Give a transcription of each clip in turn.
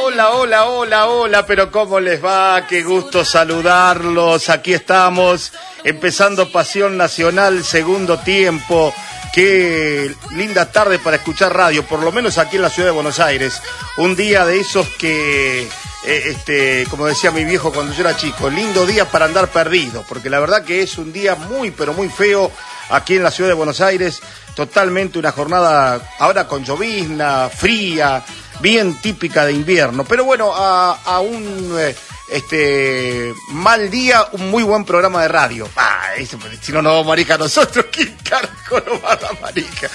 Hola, pero ¿cómo les va? Qué gusto saludarlos. Aquí estamos, empezando Pasión Nacional, segundo tiempo. Qué linda tarde para escuchar radio, por lo menos aquí en la ciudad de Buenos Aires. Un día de esos que, como decía mi viejo cuando yo era chico, lindo día para andar perdido, porque la verdad que es un día muy, pero muy feo aquí en la ciudad de Buenos Aires. Totalmente una jornada ahora con llovizna, fría, bien típica de invierno. Pero bueno, a un mal día, un muy buen programa de radio. Si no nos vamos marica nosotros, ¿quién carajo nos va a dar marica?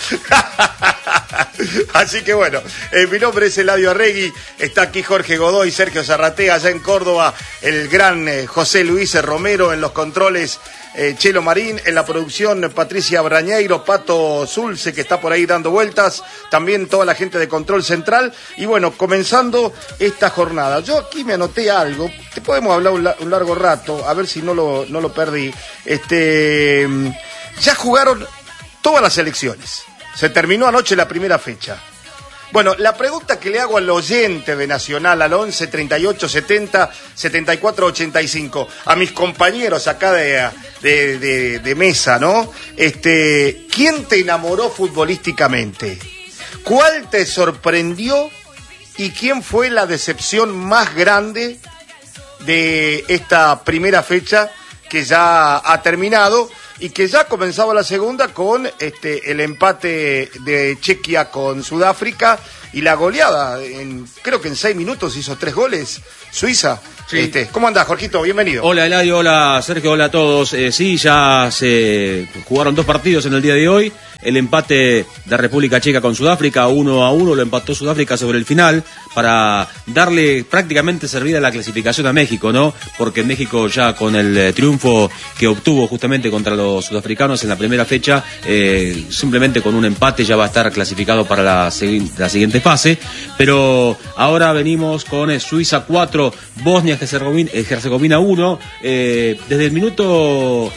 Así que bueno, mi nombre es Eladio Arregui, está aquí Jorge Godoy, Sergio Zarratea, allá en Córdoba, el gran José Luis Romero en los controles, Chelo Marín, en la producción Patricia Brañeiro, Pato Zulce, que está por ahí dando vueltas, también toda la gente de Control Central. Y bueno, comenzando esta jornada. Yo aquí me anoté algo, te podemos hablar un largo rato, a ver si no lo perdí. Ya jugaron todas las selecciones. Se terminó anoche la primera fecha. Bueno, la pregunta que le hago al oyente de Nacional, al 11 38 70 74 85, a mis compañeros acá de mesa, ¿no? ¿Quién te enamoró futbolísticamente? ¿Cuál te sorprendió? ¿Y quién fue la decepción más grande de esta primera fecha que ya ha terminado? Y que ya comenzaba la segunda con el empate de Chequia con Sudáfrica y la goleada, creo que en 6 minutos hizo 3 goles, Suiza. Sí. ¿Cómo andás, Jorgito? Bienvenido. Hola, Eladio, hola, Sergio, hola a todos. Sí, ya se jugaron 2 partidos en el día de hoy. El empate de República Checa con Sudáfrica, 1-1, lo empató Sudáfrica sobre el final para darle prácticamente servida la clasificación a México, ¿no? Porque México ya con el triunfo que obtuvo justamente contra los sudafricanos en la primera fecha, simplemente con un empate ya va a estar clasificado para la siguiente fase. Pero ahora venimos con Suiza 4, Bosnia-Herzegovina 1. Desde el minuto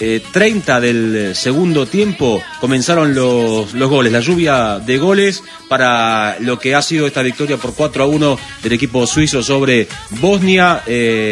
30 del segundo tiempo comenzaron los goles, la lluvia de goles para lo que ha sido esta victoria por 4-1 del equipo suizo sobre Bosnia.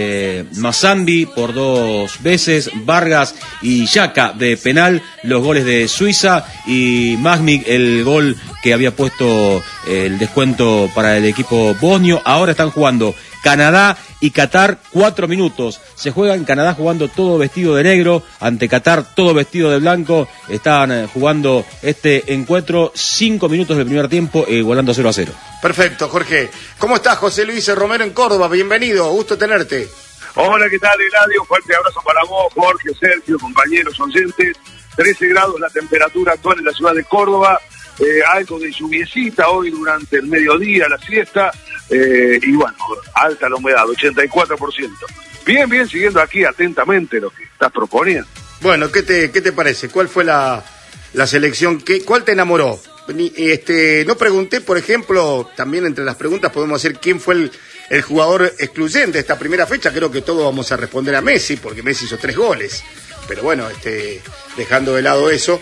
Mazambi por 2 veces, Vargas y Xhaka de penal, los goles de Suiza, y Magmik el gol que había puesto el descuento para el equipo bosnio. Ahora están jugando Canadá y Qatar 4 minutos. Se juega en Canadá jugando todo vestido de negro, ante Qatar todo vestido de blanco. Están jugando este encuentro 5 minutos del primer tiempo, igualando 0-0. Perfecto, Jorge. ¿Cómo estás, José Luis Romero en Córdoba? Bienvenido, gusto tenerte. Hola, ¿qué tal, Eladio? Fuerte abrazo para vos, Jorge, Sergio, compañeros oyentes. 13 grados la temperatura actual en la ciudad de Córdoba. Algo de lluviecita hoy durante el mediodía, la siesta. Y bueno, alta la humedad, 84%. Bien, siguiendo aquí atentamente lo que estás proponiendo. Bueno, ¿qué te parece? ¿Cuál fue la selección? ¿Cuál te enamoró? No pregunté, por ejemplo, también entre las preguntas podemos hacer quién fue el jugador excluyente de esta primera fecha. Creo que todos vamos a responder a Messi, porque Messi hizo 3 goles. Pero bueno, dejando de lado eso,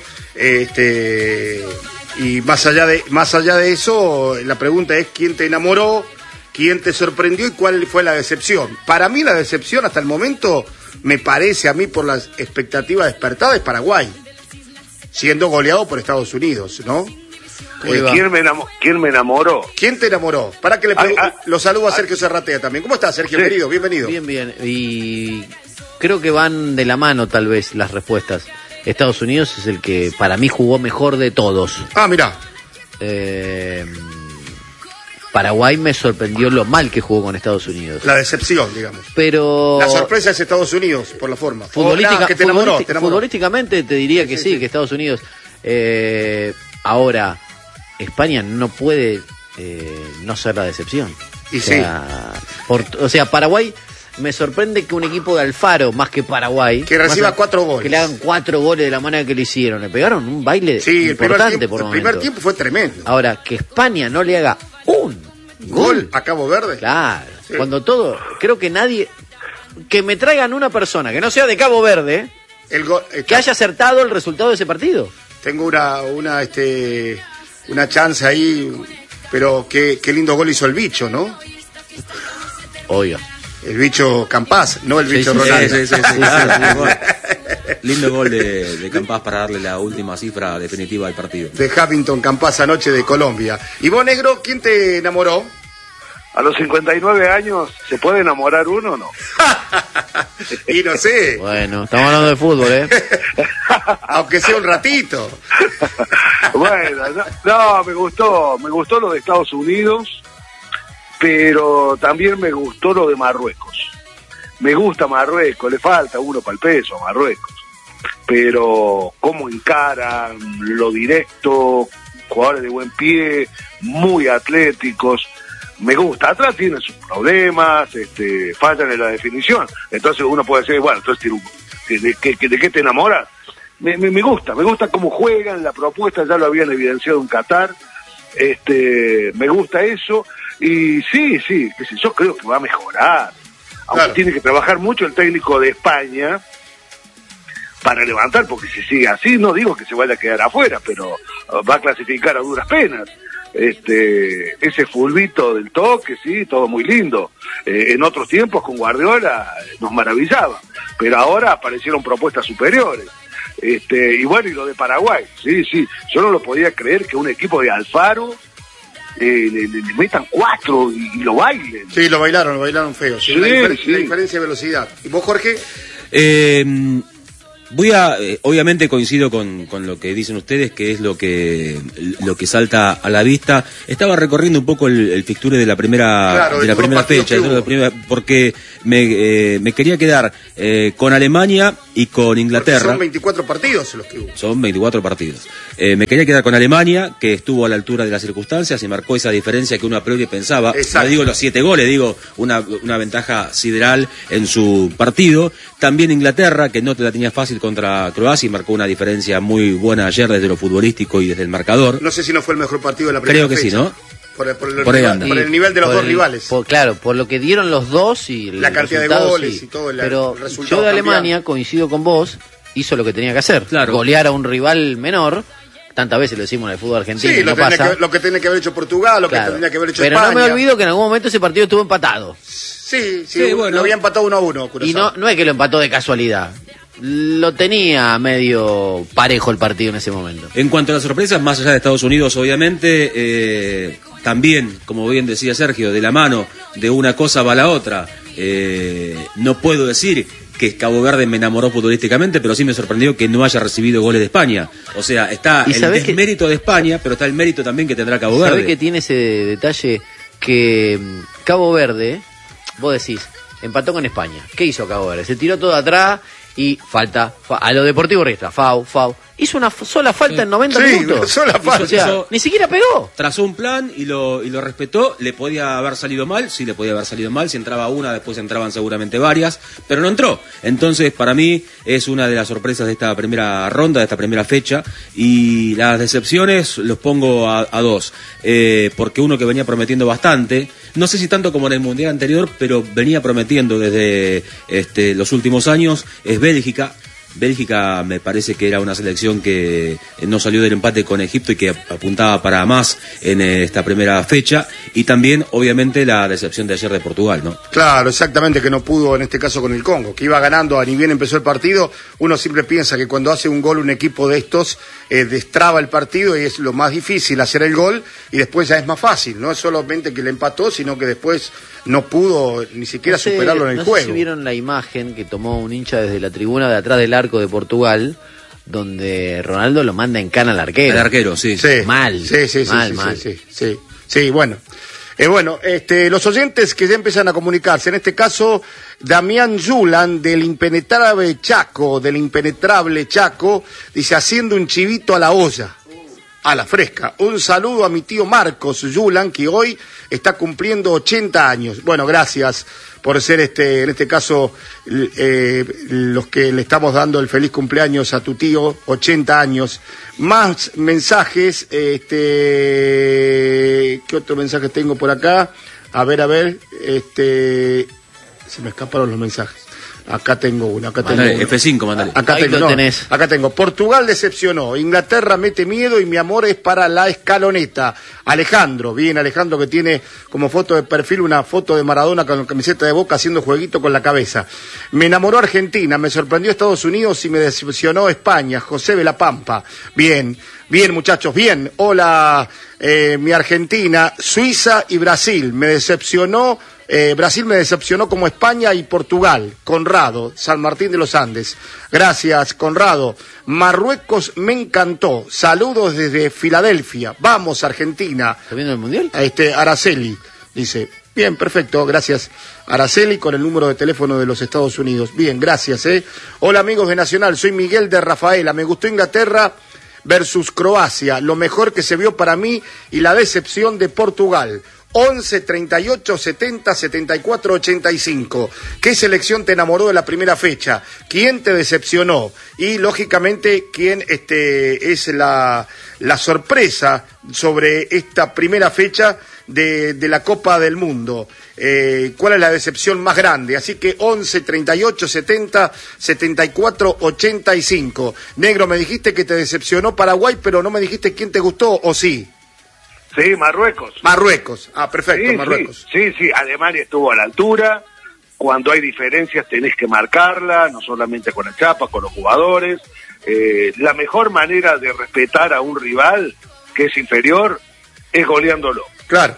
y más allá de eso, la pregunta es quién te enamoró, quién te sorprendió y cuál fue la decepción. Para mí la decepción hasta el momento, me parece a mí por las expectativas despertadas, es Paraguay, siendo goleado por Estados Unidos, ¿no? ¿Quién me enamoró? ¿Quién te enamoró? Para que lo saludo a Sergio Zarratea también. ¿Cómo estás, Sergio, querido? Bienvenido. Bien. Y creo que van de la mano tal vez las respuestas. Estados Unidos es el que para mí jugó mejor de todos. Mirá. Paraguay me sorprendió lo mal que jugó con Estados Unidos. La decepción, digamos. Pero la sorpresa es Estados Unidos, por la forma. Futbolísticamente te diría que sí, que Estados Unidos. Ahora, España no puede no ser la decepción. Y o sea, Paraguay... Me sorprende que un equipo de Alfaro, más que Paraguay, que reciba 4 goles, que le hagan 4 goles de la manera que le hicieron, le pegaron un baile importante por el primer tiempo fue tremendo. Ahora, que España no le haga un gol a Cabo Verde. Claro, sí. Cuando creo que nadie, que me traigan una persona que no sea de Cabo Verde, que haya acertado el resultado de ese partido. Tengo una chance ahí, pero qué lindo gol hizo el bicho, ¿no? Obvio. El bicho Campás, no el bicho Ronaldo. Sí, claro, lindo gol de Campás para darle la última cifra definitiva al partido. De Hamilton Campás anoche de Colombia. ¿Y vos, negro, quién te enamoró? A los 59 años, ¿se puede enamorar uno o no? Y no sé. Bueno, estamos hablando de fútbol, Aunque sea un ratito. Bueno, no, me gustó lo de Estados Unidos, pero también me gustó lo de Marruecos. Me gusta Marruecos, le falta uno para el peso a Marruecos, pero cómo encaran, lo directo, jugadores de buen pie, muy atléticos. Me gusta. Atrás tienen sus problemas, fallan en la definición. Entonces uno puede decir, bueno, entonces ¿de qué te enamoras? Me gusta cómo juegan, la propuesta ya lo habían evidenciado en Qatar. Me gusta eso. Y sí, yo creo que va a mejorar. Aunque claro, tiene que trabajar mucho el técnico de España para levantar, porque si sigue así, no digo que se vaya a quedar afuera, pero va a clasificar a duras penas. Ese fulbito del toque, sí, todo muy lindo. En otros tiempos con Guardiola nos maravillaba, pero ahora aparecieron propuestas superiores. Y bueno, y lo de Paraguay, sí, yo no lo podía creer que un equipo de Alfaro le metan 4 y lo bailen. Sí, lo bailaron feo. Sí, la diferencia de velocidad. ¿Y vos, Jorge? Obviamente coincido con lo que dicen ustedes, que es lo que salta a la vista. Estaba recorriendo un poco el fixture de la primera fecha, porque me quería quedar con Alemania y con Inglaterra. Porque son 24 partidos los que hubo. Son 24 partidos. Me quería quedar con Alemania, que estuvo a la altura de las circunstancias y marcó esa diferencia que uno a priori pensaba. Exacto. No digo los 7 goles, digo una ventaja sideral en su partido. También Inglaterra, que no te la tenía fácil contra Croacia y marcó una diferencia muy buena ayer desde lo futbolístico y desde el marcador. No sé si no fue el mejor partido de la primera fecha. Creo que sí, ¿no? Por el nivel de los dos rivales. Por lo que dieron los dos y la cantidad de goles y todo el resultado. Yo de Alemania coincido con vos, hizo lo que tenía que hacer. Claro. Golear a un rival menor. Tantas veces lo decimos en el fútbol argentino. Sí, lo que tenía que haber hecho Portugal, lo que tenía que haber hecho Pero España. No me olvido que en algún momento ese partido estuvo empatado. Sí, bueno, lo había empatado 1-1. Y no es que lo empató de casualidad. Lo tenía medio parejo el partido en ese momento. En cuanto a las sorpresas, más allá de Estados Unidos, obviamente, también, como bien decía Sergio, de la mano de una cosa va la otra. No puedo decir que Cabo Verde me enamoró futbolísticamente, pero sí me sorprendió que no haya recibido goles de España. O sea, está el desmérito de España, pero está el mérito también que tendrá Cabo Verde. ¿Sabés que tiene ese detalle que Cabo Verde, vos decís, empató con España? ¿Qué hizo Cabo Verde? Se tiró todo atrás y falta a lo Deportivo Riestra, foul. Hizo una sola falta en 90 minutos. Sola falta. O sea, ni siquiera pegó. Trazó un plan y lo respetó. Le podía haber salido mal, sí le podía haber salido mal. Si entraba una, después entraban seguramente varias, pero no entró. Entonces, para mí, es una de las sorpresas de esta primera ronda, de esta primera fecha. Y las decepciones los pongo a dos. Porque uno que venía prometiendo bastante, no sé si tanto como en el Mundial anterior, pero venía prometiendo desde los últimos años, es Bélgica. Bélgica me parece que era una selección que no salió del empate con Egipto y que apuntaba para más en esta primera fecha, y también obviamente la decepción de ayer de Portugal, ¿no? Claro, exactamente, que no pudo en este caso con el Congo, que iba ganando, ni bien empezó el partido. Uno siempre piensa que cuando hace un gol un equipo de estos destraba el partido y es lo más difícil hacer el gol, y después ya es más fácil, no es solamente que le empató, sino que después no pudo ni siquiera superarlo en el juego. No sé si vieron la imagen que tomó un hincha desde la tribuna de atrás del arco de Portugal, donde Ronaldo lo manda en cana al arquero. El arquero, sí. Mal. Sí, bueno. Los oyentes que ya empiezan a comunicarse, en este caso, Damián Yulan, del impenetrable Chaco, dice, haciendo un chivito a la olla, a la fresca. Un saludo a mi tío Marcos Yulan, que hoy está cumpliendo 80 años. Bueno, gracias por ser en este caso los que le estamos dando el feliz cumpleaños a tu tío, 80 años. Más mensajes, ¿qué otro mensaje tengo por acá? A ver, se me escaparon los mensajes. Acá tengo una, Mandale, una. F5, mandale. Acá Ahí tengo, lo tenés. acá tengo. Portugal decepcionó, Inglaterra mete miedo y mi amor es para la escaloneta. Alejandro, bien Alejandro, que tiene como foto de perfil una foto de Maradona con la camiseta de Boca haciendo jueguito con la cabeza. Me enamoró Argentina, me sorprendió Estados Unidos y me decepcionó España. José de la Pampa. Bien, bien muchachos, bien. Hola, mi Argentina, Suiza y Brasil. Me decepcionó. Brasil me decepcionó como España y Portugal. Conrado, San Martín de los Andes. Gracias, Conrado. Marruecos me encantó. Saludos desde Filadelfia. Vamos, Argentina. ¿Está viendo el Mundial? Araceli dice. Bien, perfecto, gracias. Araceli con el número de teléfono de los Estados Unidos. Bien, gracias. Hola amigos de Nacional, soy Miguel de Rafaela. Me gustó Inglaterra versus Croacia. Lo mejor que se vio para mí y la decepción de Portugal. 11 38 70 74 85. ¿Qué selección te enamoró de la primera fecha? ¿Quién te decepcionó? Y lógicamente, ¿quién es la sorpresa sobre esta primera fecha de la Copa del Mundo? ¿Cuál es la decepción más grande? Así que 11 38 70 74 85. Negro, me dijiste que te decepcionó Paraguay, pero no me dijiste quién te gustó, ¿o sí? Sí, Marruecos. Marruecos, perfecto, Sí, Marruecos. sí, Alemania estuvo a la altura. Cuando hay diferencias tenés que marcarla, no solamente con la chapa, con los jugadores. La mejor manera de respetar a un rival que es inferior es goleándolo. Claro.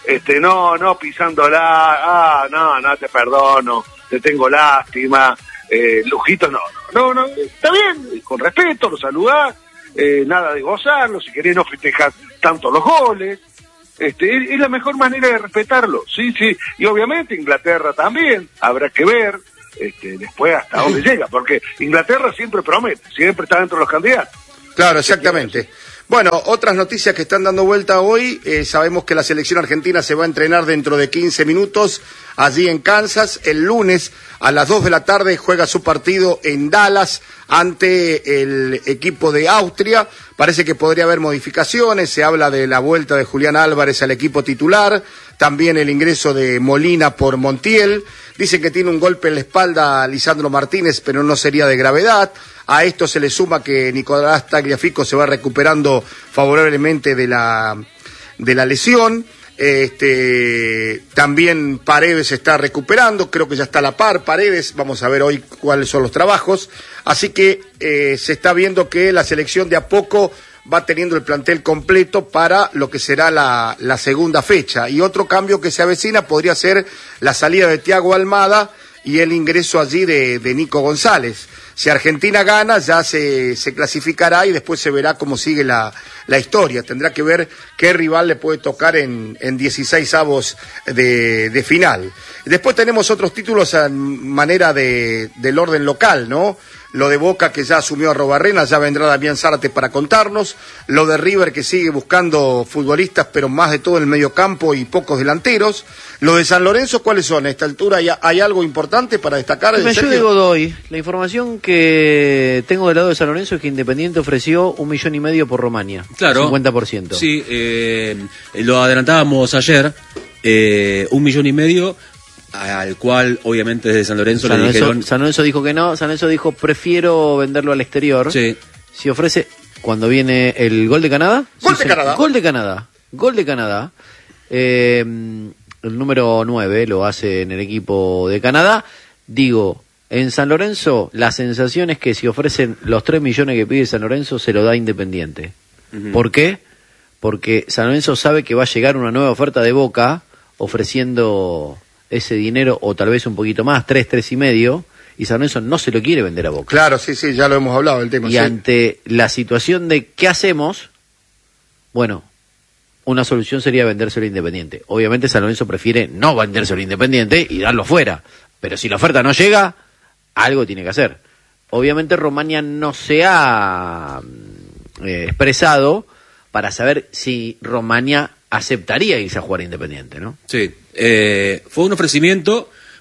No pisándola, no te perdono, te tengo lástima, lujitos, no, está bien, con respeto, lo saludás, nada de gozarlo, si querés no festejar tanto los goles, es la mejor manera de respetarlo, sí, y obviamente Inglaterra también, habrá que ver, después hasta dónde llega, porque Inglaterra siempre promete, siempre está dentro de los candidatos. Claro, exactamente. Bueno, otras noticias que están dando vuelta hoy, sabemos que la selección argentina se va a entrenar dentro de 15 minutos allí en Kansas. El lunes a las 2 de la tarde juega su partido en Dallas ante el equipo de Austria. Parece que podría haber modificaciones, se habla de la vuelta de Julián Álvarez al equipo titular, también el ingreso de Molina por Montiel. Dicen que tiene un golpe en la espalda a Lisandro Martínez, pero no sería de gravedad. A esto se le suma que Nicolás Tagliafico se va recuperando favorablemente de la lesión. También Paredes se está recuperando, creo que ya está a la par Paredes, vamos a ver hoy cuáles son los trabajos. Así que se está viendo que la selección de a poco va teniendo el plantel completo para lo que será la segunda fecha. Y otro cambio que se avecina podría ser la salida de Thiago Almada y el ingreso allí de Nico González. Si Argentina gana, ya se clasificará y después se verá cómo sigue la historia. Tendrá que ver qué rival le puede tocar en 16avos de final. Después tenemos otros títulos en manera del orden local, ¿no? Lo de Boca, que ya asumió a Arrobarrena, ya vendrá Damián Zárate para contarnos. Lo de River, que sigue buscando futbolistas, pero más de todo en el mediocampo y pocos delanteros. Lo de San Lorenzo, ¿cuáles son? A esta altura hay algo importante para destacar. Que me ayude Godoy. La información que tengo del lado de San Lorenzo es que Independiente ofreció 1,5 millones por Romania. Claro. 50%. Sí, lo adelantábamos ayer, 1,5 millones, al cual obviamente desde San Lorenzo le dijeron... San Lorenzo dijo que no, San Lorenzo dijo prefiero venderlo al exterior. Sí. Si ofrece, cuando viene el gol de Canadá. Gol de Canadá. Gol de Canadá. El número 9 lo hace en el equipo de Canadá. Digo, en San Lorenzo la sensación es que si ofrecen los 3 millones que pide San Lorenzo se lo da Independiente. Uh-huh. ¿Por qué? Porque San Lorenzo sabe que va a llegar una nueva oferta de Boca ofreciendo ese dinero o tal vez un poquito más, 3,5, y San Lorenzo no se lo quiere vender a Boca. Claro, sí, ya lo hemos hablado del tema. Y sí. ante la situación de ¿qué hacemos? Bueno, una solución sería vendérselo a Independiente. Obviamente San Lorenzo prefiere no vendérselo a Independiente y darlo fuera, pero si la oferta no llega, algo tiene que hacer. Obviamente Romania no se ha expresado para saber si Romania aceptaría irse a jugar a Independiente, ¿no? Sí, fue un ofrecimiento,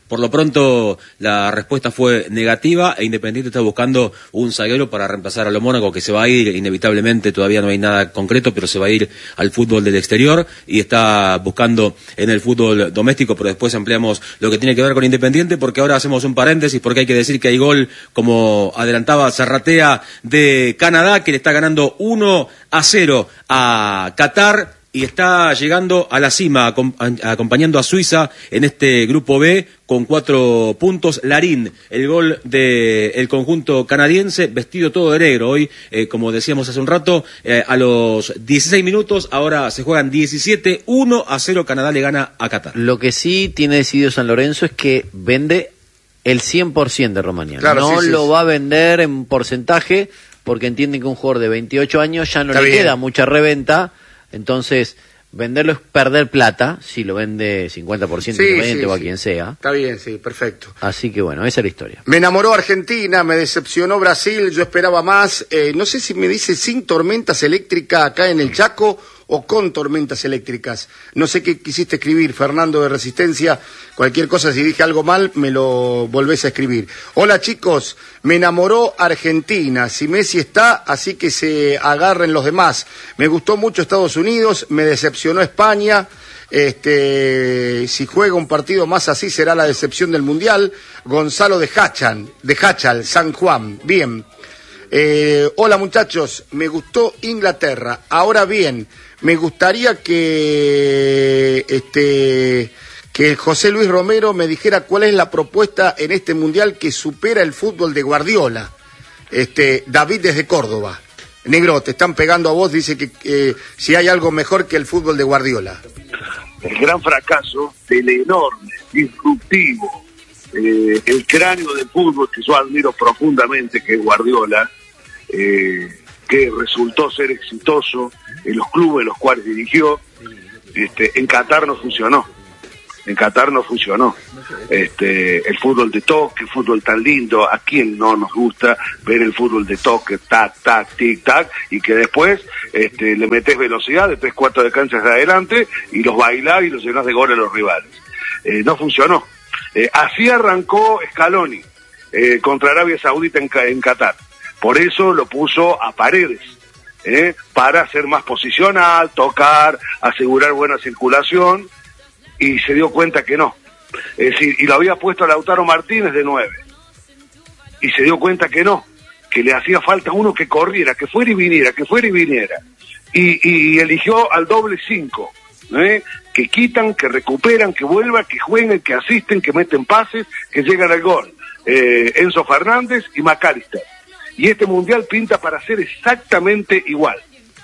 Por lo pronto, la respuesta fue negativa e Independiente está buscando un zaguero para reemplazar a lo Mónaco, que se va a ir inevitablemente, todavía no hay nada concreto, pero se va a ir al fútbol del exterior y está buscando en el fútbol doméstico, pero después ampliamos lo que tiene que ver con Independiente, porque ahora hacemos un paréntesis, porque hay que decir que hay gol, como adelantaba Zarratea, de Canadá, que le está ganando 1-0 a Qatar, y está llegando a la cima, acompañando a Suiza en este grupo B con 4 puntos. Larín, el gol del conjunto canadiense, vestido todo de negro. Hoy, como decíamos hace un rato, a los 16 minutos, ahora se juegan 17, 1-0, Canadá le gana a Qatar. Lo que sí tiene decidido San Lorenzo es que vende el 100% de Romagnoli. Claro, no sí, lo va a vender en porcentaje, porque entienden que un jugador de 28 años ya no le queda mucha reventa. Entonces, venderlo es perder plata, si lo vende 50% Independiente o a quien sea. Está bien, sí, perfecto. Así que bueno, esa es la historia. Me enamoró Argentina, me decepcionó Brasil, yo esperaba más. No sé si me dice sin tormentas eléctricas acá en el Chaco o con tormentas eléctricas. No sé qué quisiste escribir, Fernando de Resistencia. Cualquier cosa, si dije algo mal, me lo volvés a escribir. Hola chicos, me enamoró Argentina. Si Messi está, así que se agarren los demás. Me gustó mucho Estados Unidos, me decepcionó España. Si juega un partido más así será la decepción del Mundial. Gonzalo de Hachal, San Juan. Bien. Hola muchachos, me gustó Inglaterra. Ahora bien, me gustaría que José Luis Romero me dijera cuál es la propuesta en este Mundial que supera el fútbol de Guardiola. David desde Córdoba. Negro, te están pegando a vos, dice que si hay algo mejor que el fútbol de Guardiola. El gran fracaso del enorme, disruptivo, el cráneo del fútbol que yo admiro profundamente, que es Guardiola, que resultó ser exitoso en los clubes en los cuales dirigió. En Qatar no funcionó. El fútbol de toque, el fútbol tan lindo, ¿a quién no nos gusta ver el fútbol de toque, tac, tac, tic, tac, y que después le metes velocidad de 3/4 de cancha hacia adelante y los bailás y los llenás de goles a los rivales? No funcionó. Así arrancó Scaloni contra Arabia Saudita en Qatar. Por eso lo puso a Paredes, para ser más posicional, tocar, asegurar buena circulación, y se dio cuenta que no. Es decir, y lo había puesto a Lautaro Martínez de 9, y se dio cuenta que no, que le hacía falta uno que corriera, que fuera y viniera, y eligió al doble 5, que quitan, que recuperan, que vuelvan, que jueguen, que asisten, que meten pases, que llegan al gol. Enzo Fernández y McAllister. Y este Mundial pinta para ser exactamente igual.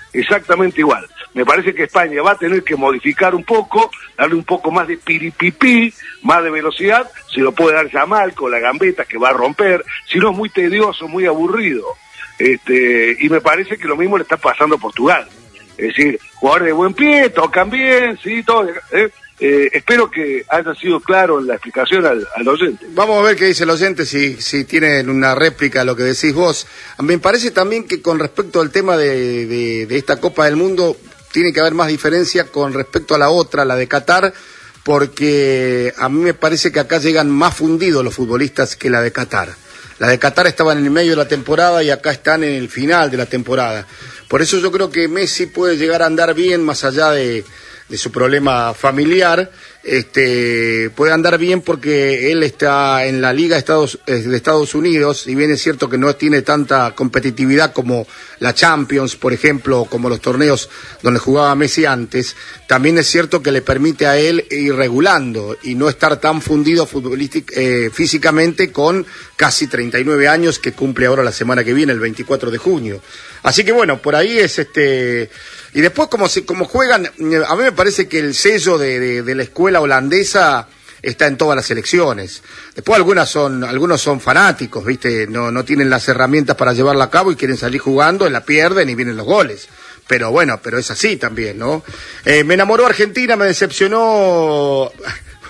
Me parece que España va a tener que modificar un poco, darle un poco más de piripipí, más de velocidad, si lo puede dar Yamal con la gambeta que va a romper, si no es muy tedioso, muy aburrido. Y me parece que lo mismo le está pasando a Portugal. Es decir, jugadores de buen pie, tocan bien, sí, todo. Espero que haya sido claro en la explicación al oyente. Vamos a ver qué dice el oyente, si tienen una réplica a lo que decís vos. Me parece también que con respecto al tema de esta Copa del Mundo, tiene que haber más diferencia con respecto a la otra, la de Qatar, porque a mí me parece que acá llegan más fundidos los futbolistas que la de Qatar. La de Qatar estaban en el medio de la temporada y acá están en el final de la temporada. Por eso yo creo que Messi puede llegar a andar bien, más allá de su problema familiar, puede andar bien porque él está en la Liga de Estados Unidos, y bien es cierto que no tiene tanta competitividad como la Champions, por ejemplo, o como los torneos donde jugaba Messi antes. También es cierto que le permite a él ir regulando y no estar tan fundido físicamente, con casi 39 años que cumple ahora la semana que viene, el 24 de junio. Así que bueno, por ahí es y después como juegan, a mí me parece que el sello de la escuela holandesa está en todas las selecciones. Después algunos son fanáticos, ¿viste? No tienen las herramientas para llevarla a cabo y quieren salir jugando, la pierden y vienen los goles. Pero bueno, es así también, ¿no? Me enamoró Argentina, me decepcionó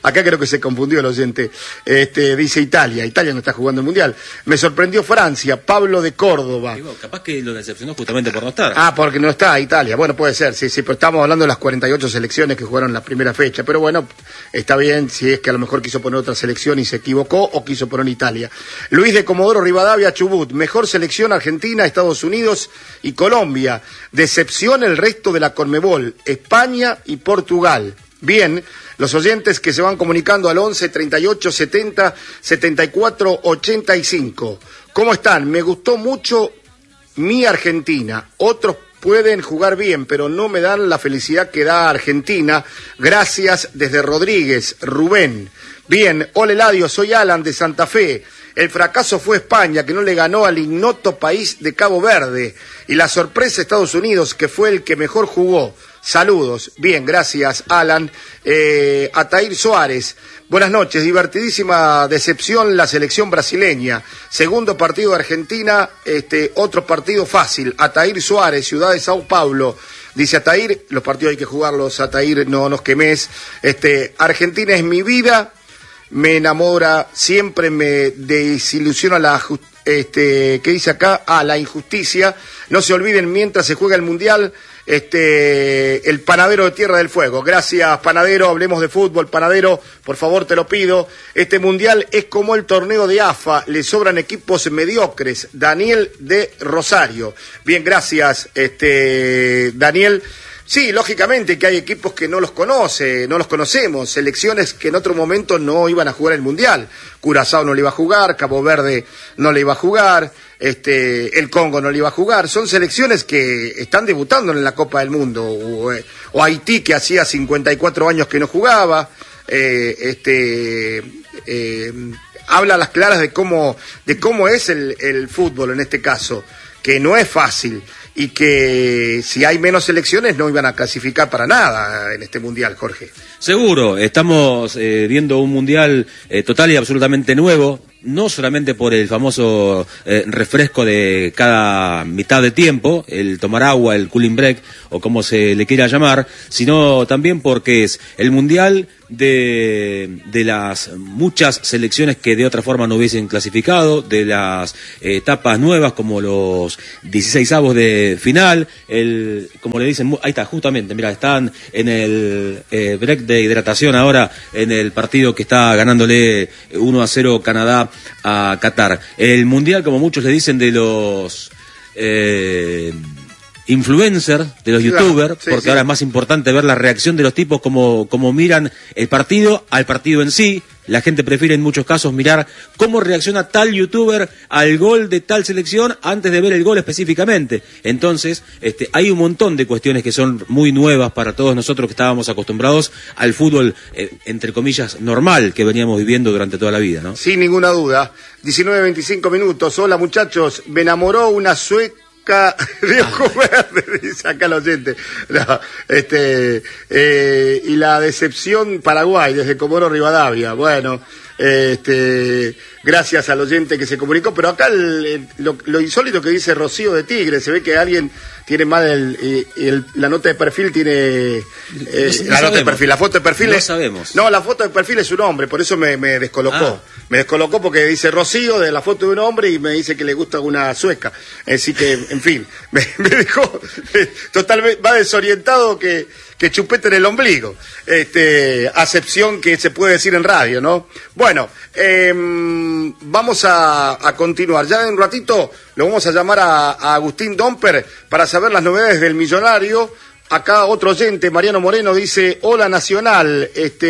Acá creo que se confundió el oyente. Dice Italia no está jugando el Mundial. Me sorprendió Francia, Pablo de Córdoba. Digo, capaz que lo decepcionó justamente por no estar. Porque no está Italia. Bueno, puede ser, sí, pero estamos hablando de las 48 selecciones que jugaron la primera fecha. Pero bueno, está bien si es que a lo mejor quiso poner otra selección y se equivocó, o quiso poner Italia. Luis de Comodoro Rivadavia, Chubut. Mejor selección Argentina, Estados Unidos y Colombia. Decepción el resto de la Conmebol, España y Portugal. Bien, los oyentes que se van comunicando al 11 38 70 74 85. ¿Cómo están? Me gustó mucho mi Argentina. Otros pueden jugar bien, pero no me dan la felicidad que da Argentina. Gracias desde Rodríguez, Rubén. Bien, hola Eladio, soy Alan de Santa Fe. El fracaso fue España, que no le ganó al ignoto país de Cabo Verde. Y la sorpresa Estados Unidos, que fue el que mejor jugó. Saludos. Bien, gracias, Alan. Atair Suárez. Buenas noches. Divertidísima decepción la selección brasileña. Segundo partido de Argentina, otro partido fácil. Atair Suárez, Ciudad de Sao Paulo. Dice Atair, los partidos hay que jugarlos, Atair, no nos quemes. Argentina es mi vida, me enamora, siempre me desilusiona ¿qué dice acá? La injusticia. No se olviden mientras se juega el Mundial. El Panadero de Tierra del Fuego. Gracias, Panadero. Hablemos de fútbol, Panadero, por favor, te lo pido. Este Mundial es como el torneo de AFA, le sobran equipos mediocres. Daniel de Rosario. Bien, gracias, Daniel. Sí, lógicamente que hay equipos que no los conocemos, selecciones que en otro momento no iban a jugar el Mundial. Curazao no le iba a jugar, Cabo Verde no le iba a jugar, el Congo no le iba a jugar. Son selecciones que están debutando en la Copa del Mundo, o Haití, que hacía 54 años que no jugaba. Habla a las claras de cómo es el fútbol en este caso, que no es fácil. Y que si hay menos selecciones no iban a clasificar para nada en este Mundial, Jorge. Seguro, estamos viendo un Mundial total y absolutamente nuevo, no solamente por el famoso refresco de cada mitad de tiempo, el tomar agua, el cooling break, o como se le quiera llamar, sino también porque es el Mundial de las muchas selecciones que de otra forma no hubiesen clasificado, de las etapas nuevas como los 16avos de final, como le dicen, ahí está, justamente, mira, están en el break de hidratación ahora en el partido que está ganándole 1-0 Canadá a Qatar. El Mundial, como muchos le dicen, de los influencers, de los youtubers, sí, porque ahora es más importante ver la reacción de los tipos como miran el partido al partido en sí. La gente prefiere en muchos casos mirar cómo reacciona tal youtuber al gol de tal selección antes de ver el gol específicamente. Entonces, hay un montón de cuestiones que son muy nuevas para todos nosotros que estábamos acostumbrados al fútbol, entre comillas, normal que veníamos viviendo durante toda la vida, ¿no? Sin ninguna duda. 19:25 minutos. Hola, muchachos. Me enamoró una sueca de ojo verde, dice acá el oyente. No, y la decepción Paraguay desde Comodoro Rivadavia. Bueno, gracias al oyente que se comunicó, pero acá lo insólito que dice Rocío de Tigre, se ve que alguien tiene mal la nota de perfil, tiene la nota de perfil, la foto de perfil no sabemos. No, la foto de perfil es un hombre, por eso me descolocó. Me descolocó porque dice Rocío de la foto de un hombre y me dice que le gusta una sueca. Así que, en fin, me dejó totalmente más desorientado que chupete en el ombligo. Acepción que se puede decir en radio, ¿no? Bueno, vamos a continuar. Ya en un ratito lo vamos a llamar a Agustín Domper para saber las novedades del Millonario. Acá otro oyente, Mariano Moreno, dice: hola Nacional,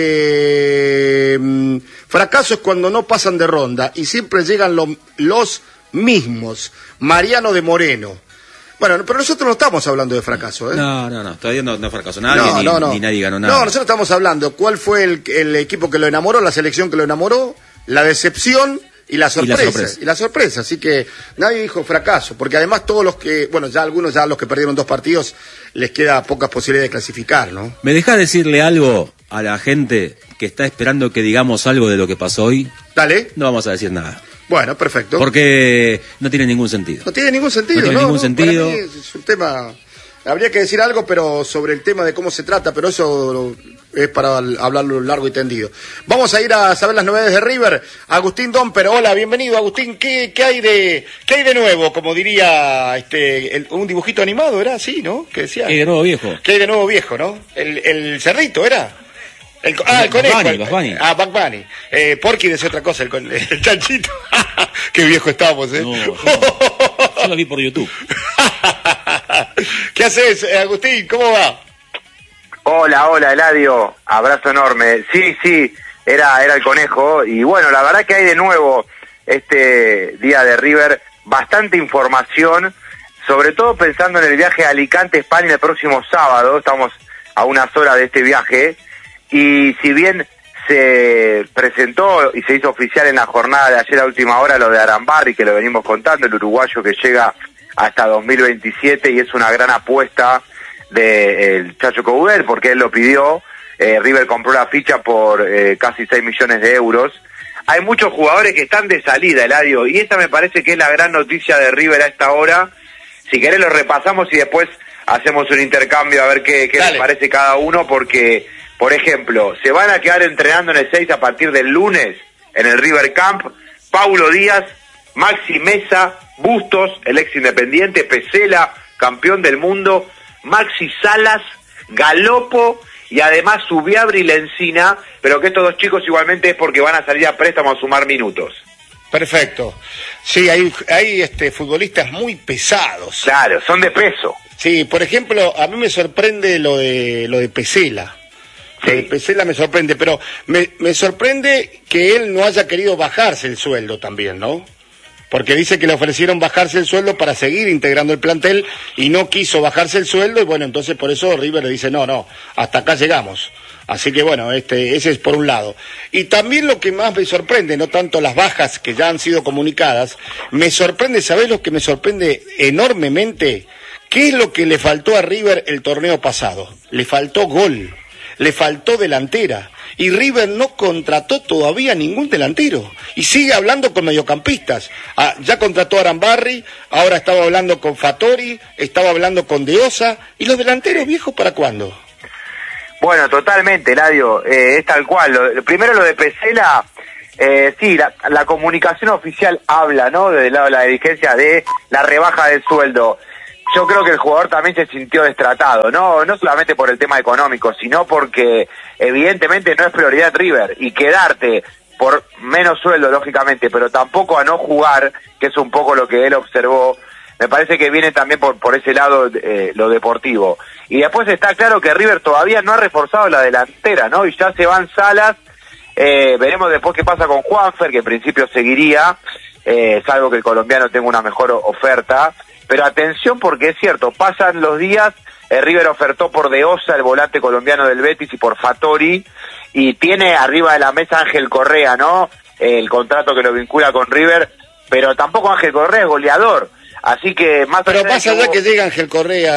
fracaso es cuando no pasan de ronda y siempre llegan los mismos. Mariano de Moreno. Bueno, pero nosotros no estamos hablando de fracaso, ¿eh? No, todavía no fracaso nadie, ni nadie ganó nada. No, nosotros estamos hablando cuál fue el equipo que lo enamoró, la selección que lo enamoró, la decepción y la sorpresa. Así que nadie dijo fracaso, porque además todos los que, bueno, ya algunos los que perdieron 2 partidos, les queda pocas posibilidades de clasificar, ¿no? ¿Me dejás decirle algo a la gente que está esperando que digamos algo de lo que pasó hoy? Dale. No vamos a decir nada. Bueno, perfecto. Porque no tiene ningún sentido. No tiene ningún sentido, no tiene ningún sentido. Para mí es un tema habría que decir algo, pero sobre el tema de cómo se trata, pero eso es para hablarlo largo y tendido. Vamos a ir a saber las novedades de River. Agustín Domper, hola, bienvenido, Agustín. ¿Qué hay de nuevo? Como diría un dibujito animado, ¿era así, no? ¿Qué decía? ¿Qué hay de nuevo, viejo? ¿Qué hay de nuevo, viejo, no? El cerdito, ¿era? El conejo. Bugs Bunny. Bugs Bunny. Porky decía otra cosa, el chanchito. Qué viejo estamos, ¿eh? No, yo lo vi por YouTube. ¿Qué haces, Agustín? ¿Cómo va? Hola, Eladio. Abrazo enorme. Sí, era el conejo. Y bueno, la verdad que hay de nuevo este día de River bastante información, sobre todo pensando en el viaje a Alicante, España, el próximo sábado. Estamos a unas horas de este viaje. Y si bien se presentó y se hizo oficial en la jornada de ayer a última hora lo de Arambarri, que lo venimos contando, el uruguayo que llega hasta 2027 y es una gran apuesta del Chacho Coudet, porque él lo pidió. River compró la ficha por casi 6 millones de euros. Hay muchos jugadores que están de salida, Eladio, y esta me parece que es la gran noticia de River a esta hora. Si querés lo repasamos y después hacemos un intercambio a ver qué les parece cada uno, porque, por ejemplo, se van a quedar entrenando en el 6 a partir del lunes en el River Camp Paulo Díaz, Maxi Mesa, Bustos, el ex Independiente, Pesela, campeón del mundo, Maxi Salas, Galopo y además Subiabri y Lencina, pero que estos dos chicos igualmente es porque van a salir a préstamo a sumar minutos. Perfecto. Sí, hay futbolistas muy pesados. Claro, son de peso. Sí, por ejemplo, a mí me sorprende lo de Pesela. Sí. Lo de Pesela me sorprende, pero me sorprende que él no haya querido bajarse el sueldo también, ¿no? Porque dice que le ofrecieron bajarse el sueldo para seguir integrando el plantel y no quiso bajarse el sueldo y bueno, entonces por eso River le dice no, hasta acá llegamos. Así que bueno, ese es por un lado. Y también lo que más me sorprende, no tanto las bajas que ya han sido comunicadas, me sorprende, ¿sabés lo que me sorprende enormemente? ¿Qué es lo que le faltó a River el torneo pasado? Le faltó gol, le faltó delantera. Y River no contrató todavía ningún delantero. Y sigue hablando con mediocampistas. Ya contrató a Arambarri, ahora estaba hablando con Fattori, estaba hablando con De Osa. ¿Y los delanteros viejos para cuándo? Bueno, totalmente, Eladio. Es tal cual. Primero lo de Pesela, sí, la comunicación oficial habla, ¿no? Desde el lado de la dirigencia de la rebaja del sueldo. Yo creo que el jugador también se sintió destratado, no solamente por el tema económico, sino porque evidentemente no es prioridad River, y quedarte por menos sueldo, lógicamente, pero tampoco a no jugar, que es un poco lo que él observó, me parece que viene también por ese lado lo deportivo. Y después está claro que River todavía no ha reforzado la delantera, ¿no? Y ya se van Salas, veremos después qué pasa con Juanfer, que en principio seguiría, salvo que el colombiano tenga una mejor oferta. Pero atención porque es cierto, pasan los días, River ofertó por De Osa, el volante colombiano del Betis, y por Fattori, y tiene arriba de la mesa Ángel Correa, ¿no? El contrato que lo vincula con River, pero tampoco Ángel Correa es goleador, así que más pero más allá que llega Ángel Correa,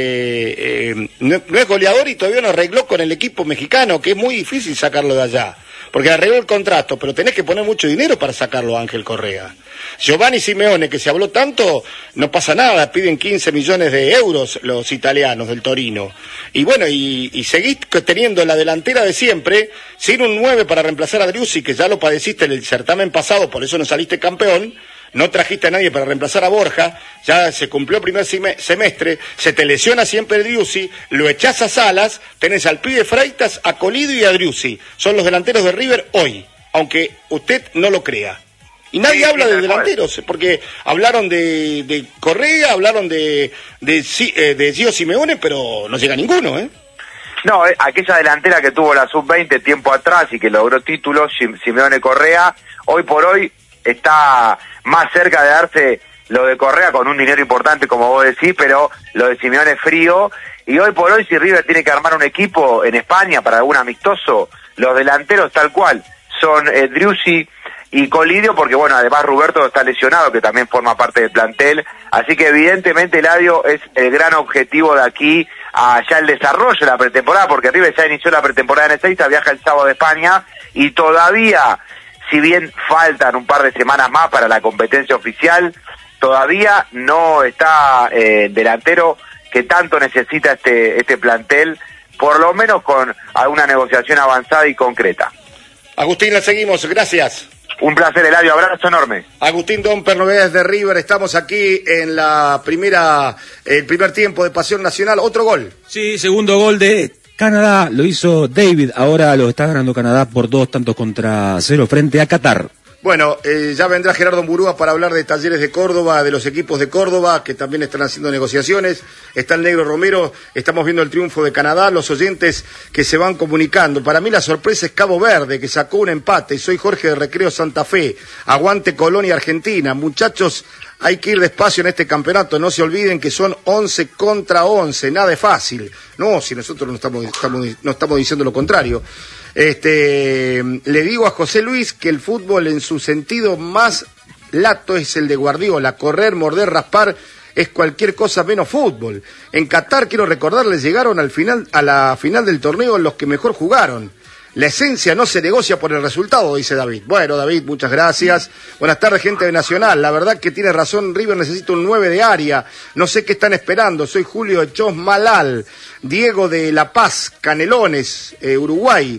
no es goleador y todavía no arregló con el equipo mexicano, que es muy difícil sacarlo de allá, porque arregló el contrato, pero tenés que poner mucho dinero para sacarlo a Ángel Correa. Giovanni Simeone, que se habló tanto, no pasa nada, piden 15 millones de euros los italianos del Torino. Y bueno, y seguís teniendo la delantera de siempre, sin un 9 para reemplazar a Driussi, que ya lo padeciste en el certamen pasado, por eso no saliste campeón, no trajiste a nadie para reemplazar a Borja, ya se cumplió el primer semestre, se te lesiona siempre Driussi, lo echás a Salas, tenés al pibe Freitas, a Colidio y a Driussi. Son los delanteros de River hoy, aunque usted no lo crea. Y nadie habla de delanteros, porque hablaron de Correa, hablaron de Gio Simeone, pero no llega ninguno, ¿eh? No, aquella delantera que tuvo la sub-20 tiempo atrás y que logró títulos, Simeone Correa, hoy por hoy está más cerca de darse lo de Correa con un dinero importante, como vos decís, pero lo de Simeone frío. Y hoy por hoy, si River tiene que armar un equipo en España para algún amistoso, los delanteros tal cual son Driussi y Colidio, porque bueno, además Roberto está lesionado, que también forma parte del plantel, así que evidentemente Eladio es el gran objetivo de aquí a ya el desarrollo de la pretemporada, porque River ya inició la pretemporada en Ezeiza, viaja el sábado de España, y todavía, si bien faltan un par de semanas más para la competencia oficial, todavía no está delantero que tanto necesita este plantel, por lo menos con alguna negociación avanzada y concreta. Agustín, la seguimos, gracias. Un placer, Eladio, abrazo enorme. Agustín Domper, novedades de River, estamos aquí en el primer tiempo de Pasión Nacional, otro gol. Sí, segundo gol de Canadá, lo hizo David, ahora lo está ganando Canadá por 2-0 frente a Qatar. Bueno, ya vendrá Gerardo Mburúa para hablar de Talleres de Córdoba, de los equipos de Córdoba, que también están haciendo negociaciones. Está el Negro Romero, estamos viendo el triunfo de Canadá, los oyentes que se van comunicando. Para mí la sorpresa es Cabo Verde, que sacó un empate. Soy Jorge de Recreo Santa Fe. Aguante Colonia Argentina. Muchachos, hay que ir despacio en este campeonato. No se olviden que son 11 contra 11. Nada es fácil. No, si nosotros no estamos diciendo lo contrario. Le digo a José Luis que el fútbol en su sentido más lato es el de Guardiola, correr, morder, raspar es cualquier cosa menos fútbol. En Qatar, quiero recordarles, llegaron a la final del torneo los que mejor jugaron. La esencia no se negocia por el resultado, dice David. Bueno, David, muchas gracias. Buenas tardes, gente de Nacional. La verdad que tiene razón, River necesita un 9 de área. No sé qué están esperando. Soy Julio de Chosmalal. Diego de La Paz, Canelones, Uruguay.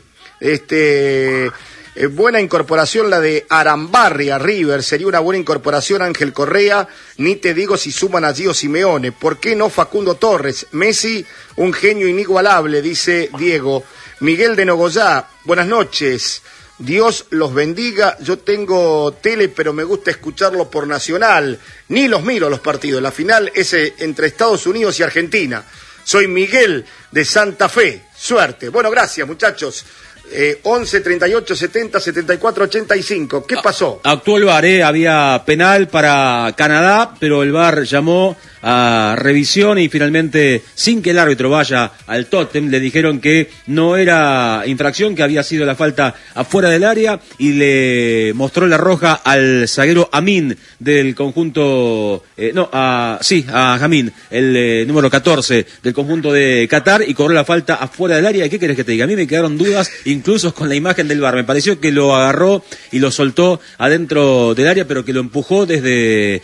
Buena incorporación la de Arambarri a River, sería una buena incorporación Ángel Correa, ni te digo si suman a Gio Simeone, ¿por qué no Facundo Torres? Messi, un genio inigualable, dice Diego. Miguel de Nogoyá, buenas noches, Dios los bendiga, yo tengo tele pero me gusta escucharlo por Nacional, ni los miro los partidos, la final es entre Estados Unidos y Argentina. Soy Miguel de Santa Fe, suerte. Bueno, gracias muchachos. 11 38 70 74 85. ¿Qué pasó? Actuó el VAR, había penal para Canadá, pero el VAR llamó a revisión y finalmente, sin que el árbitro vaya al tótem, le dijeron que no era infracción, que había sido la falta afuera del área y le mostró la roja al zaguero Amin del conjunto, a Jamín, el número 14 del conjunto de Qatar, y cobró la falta afuera del área. ¿Y qué querés que te diga? A mí me quedaron dudas incluso con la imagen del VAR. Me pareció que lo agarró y lo soltó adentro del área, pero que lo empujó desde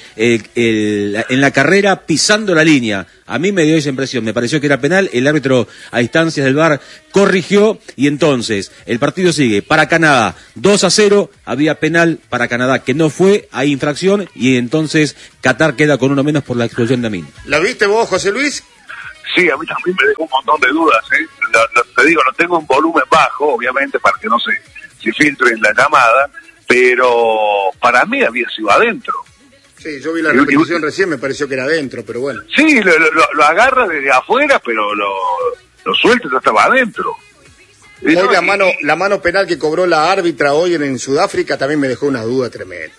en la carrera pisando la línea. A mí me dio esa impresión, me pareció que era penal, el árbitro a instancias del VAR corrigió y entonces el partido sigue para Canadá 2-0, había penal para Canadá que no fue, hay infracción y entonces Qatar queda con uno menos por la expulsión de Amin. ¿La viste vos, José Luis? Sí, a mí también me dejó un montón de dudas, te digo, lo tengo en volumen bajo, obviamente, para que no se filtre en la llamada, pero para mí había sido adentro. Sí, yo vi la repetición recién, me pareció que era adentro, pero bueno. Sí, lo agarra desde afuera, pero lo suelta y ya estaba adentro. Hoy la mano penal que cobró la árbitra hoy en Sudáfrica también me dejó una duda tremenda.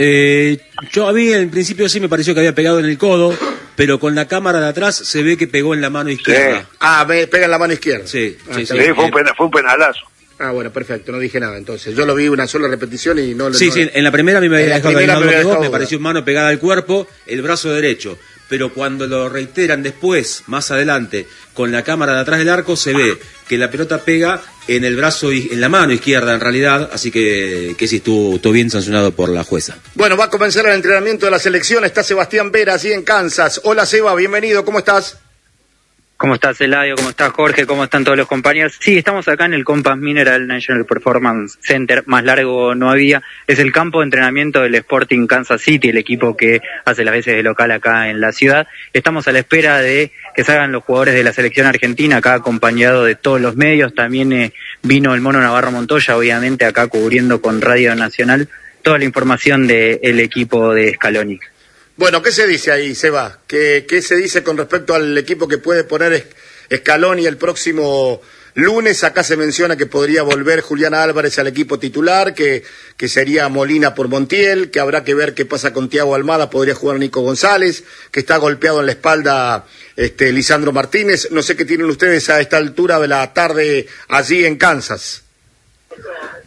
A mí en principio sí me pareció que había pegado en el codo, pero con la cámara de atrás se ve que pegó en la mano izquierda. Sí. Pega en la mano izquierda. Sí, fue un penalazo. Ah, bueno, perfecto, no dije nada entonces. Yo lo vi una sola repetición y no... Sí, en la primera a mí me había dejado me pareció mano pegada al cuerpo, el brazo derecho. Pero cuando lo reiteran después, más adelante, con la cámara de atrás del arco, se ve que la pelota pega en el brazo, en la mano izquierda en realidad, así que sí estuvo bien sancionado por la jueza. Bueno, va a comenzar el entrenamiento de la selección, está Sebastián Vera, allí en Kansas. Hola Seba, bienvenido, ¿cómo estás? ¿Cómo estás, Eladio? ¿Cómo estás, Jorge? ¿Cómo están todos los compañeros? Sí, estamos acá en el Compass Mineral National Performance Center, más largo no había. Es el campo de entrenamiento del Sporting Kansas City, el equipo que hace las veces de local acá en la ciudad. Estamos a la espera de que salgan los jugadores de la selección argentina, acá acompañado de todos los medios. También vino el Mono Navarro Montoya, obviamente, acá cubriendo con Radio Nacional toda la información del equipo de Scaloni. Bueno, ¿qué se dice ahí, Seba? ¿Qué se dice con respecto al equipo que puede poner Scaloni el próximo lunes? Acá se menciona que podría volver Julián Álvarez al equipo titular, que sería Molina por Montiel, que habrá que ver qué pasa con Thiago Almada, podría jugar Nico González, que está golpeado en la espalda Lisandro Martínez. No sé qué tienen ustedes a esta altura de la tarde allí en Kansas.